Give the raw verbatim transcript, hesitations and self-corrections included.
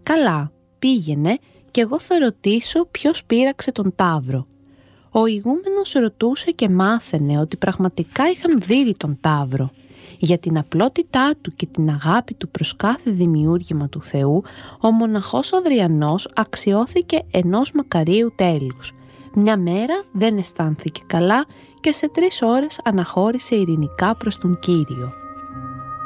«Καλά, πήγαινε και εγώ θα ρωτήσω ποιος πείραξε τον Ταύρο». Ο ηγούμενος ρωτούσε και μάθαινε ότι πραγματικά είχαν δείρει τον Ταύρο. Για την απλότητά του και την αγάπη του προς κάθε δημιούργημα του Θεού, ο μοναχός Ανδριανός αξιώθηκε ενός μακαρίου τέλους. Μια μέρα δεν αισθάνθηκε καλά και σε τρεις ώρες αναχώρησε ειρηνικά προς τον Κύριο.